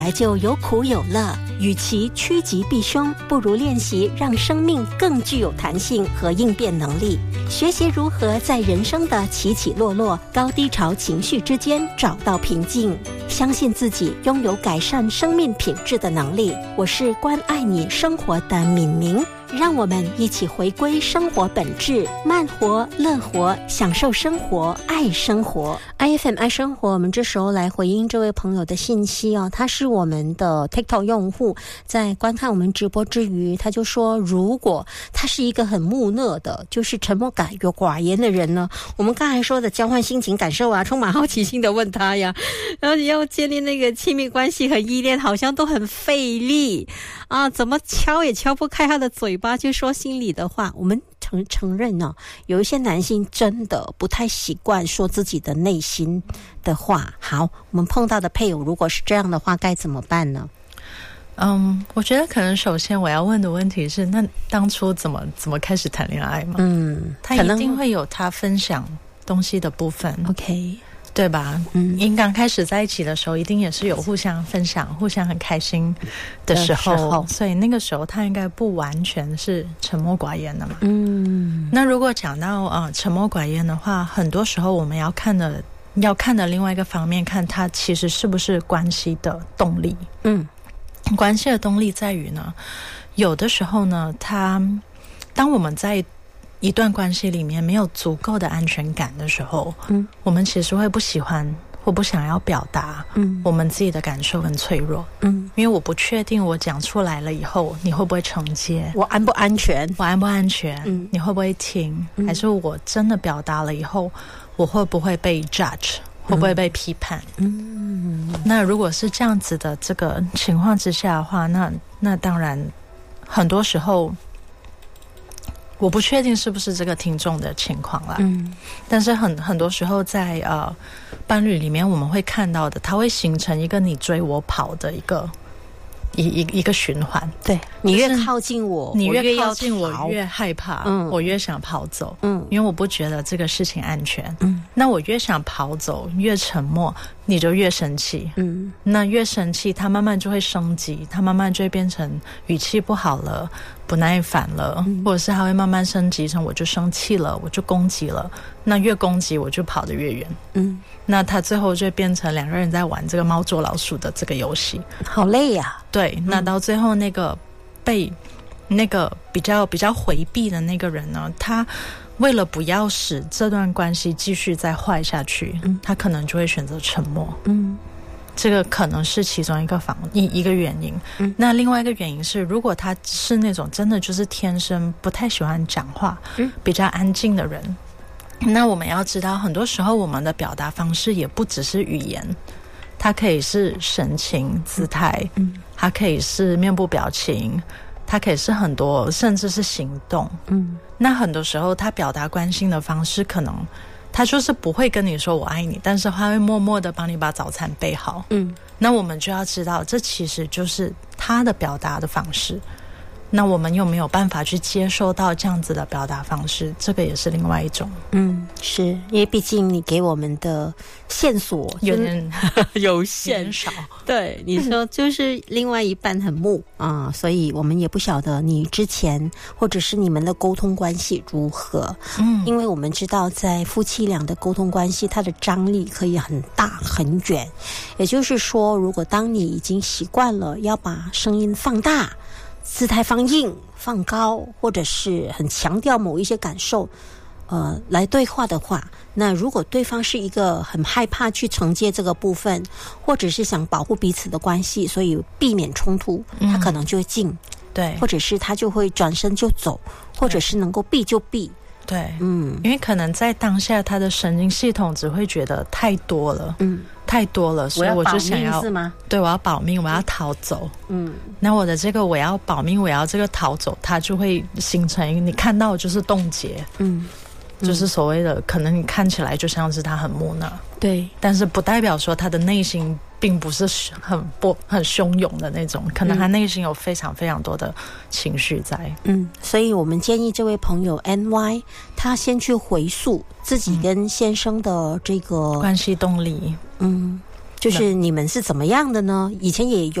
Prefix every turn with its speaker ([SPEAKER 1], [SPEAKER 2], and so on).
[SPEAKER 1] 来就有苦有乐，与其趋吉避凶，不如练习让生命更具有弹性和应变能力。学习如何在人生的起起落落、高低潮情绪之间找到平静，相信自己拥有改善生命品质的能力。我是关爱你生活的敏明，让我们一起回归生活本质，慢活、乐活，享受生活，爱生活。IFM 爱生活，我们这时候来回应这位朋友的信息哦，他是我们的 TikTok 用户，在观看我们直播之余，他就说，如果他是一个很木讷的，就是沉默寡言的人呢，我们刚才说的交换心情感受啊，充满好奇心的问他呀，然后你要建立那个亲密关系和依恋，好像都很费力啊，怎么敲也敲不开他的嘴巴，就说心里的话。我们承认呢，有一些男性真的不太习惯说自己的内心的话。好，我们碰到的配偶如果是这样的话，该怎么办呢？
[SPEAKER 2] 我觉得可能首先我要问的问题是，那当初怎么开始谈恋爱嘛？他一定会有他分享东西的部分
[SPEAKER 1] ，OK，
[SPEAKER 2] 对吧？因刚开始在一起的时候，一定也是有互相分享、互相很开心的时候，所以那个时候他应该不完全是沉默寡言的嘛。那如果讲到沉默寡言的话，很多时候我们要看的另外一个方面，看他其实是不是关系的动力。关系的动力在于呢，有的时候呢，当我们在一段关系里面没有足够的安全感的时候，我们其实会不喜欢或不想要表达我们自己的感受跟脆弱。因为我不确定我讲出来了以后你会不会承接，
[SPEAKER 1] 我安不安全，
[SPEAKER 2] 你会不会听，还是我真的表达了以后我会不会被 judge，会不会被批判。那如果是这样子的这个情况之下的话，那当然很多时候我不确定是不是这个听众的情况啦。但是很多时候在伴侣里面我们会看到的，它会形成一个你追我跑的一个循环。对，
[SPEAKER 1] 你越靠近我，
[SPEAKER 2] 你越靠近我越害怕，我越想跑走，因为我不觉得这个事情安全。那我越想跑走，越沉默，你就越生气。那越生气，它慢慢就会升级，它慢慢就会变成语气不好了，不耐烦了，或者是它会慢慢升级成我就生气了，我就攻击了。那越攻击我就跑得越远。那它最后就会变成两个人在玩这个猫捉老鼠的这个游戏，好累呀。对，那到最后那个被那个比较回避的那个人呢，他为了不要使这段关系继续再坏下去，他可能就会选择沉默。这个可能是其中一个原因。那另外一个原因是，如果他是那种真的就是天生不太喜欢讲话，比较安静的人，那我们要知道，很多时候我们的表达方式也不只是语言，它可以是神情姿态，它可以是面部表情，它可以是很多甚至是行动。那很多时候他表达关心的方式，可能他就是不会跟你说我爱你，但是他会默默的帮你把早餐备好。那我们就要知道，这其实就是他的表达的方式。那我们有没有办法去接受到这样子的表达方式，这个也是另外一种。是因为毕竟你给我们的线索有点有限少。对，你说就是另外一半很木啊，所以我们也不晓得你之前或者是你们的沟通关系如何。因为我们知道在夫妻俩的沟通关系，它的张力可以很大很远。也就是说，如果当你已经习惯了要把声音放大，姿态放硬放高，或者是很强调某一些感受来对话的话，那如果对方是一个很害怕去承接这个部分，或者是想保护彼此的关系，所以避免冲突，他可能就会静，对，或者是他就会转身就走，或者是能够避就避。对，因为可能在当下他的神经系统只会觉得太多了，太多了，所以我就想要，对，我要保命，我要逃走。那我的这个我要保命，我要这个逃走，它就会形成你看到就是冻结。就是所谓的可能你看起来就像是他很木讷，对，但是不代表说他的内心并不是很汹涌的那种，可能他内心有非常非常多的情绪在。所以我们建议这位朋友 NY 他先去回溯自己跟先生的这个关系动力。
[SPEAKER 1] 就是你们是怎么样的呢？以前也有